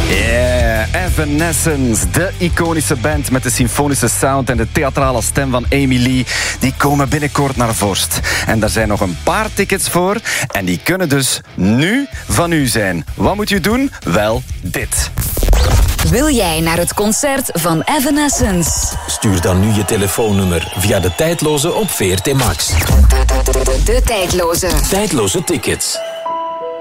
Yeah, Evanescence, de iconische band met de symfonische sound en de theatrale stem van Amy Lee, die komen binnenkort naar Vorst. En daar zijn nog een paar tickets voor en die kunnen dus nu van u zijn. Wat moet u doen? Wel, dit. Wil jij naar het concert van Evanescence? Stuur dan nu je telefoonnummer via de tijdloze op VRT Max. De tijdloze. Tijdloze tickets.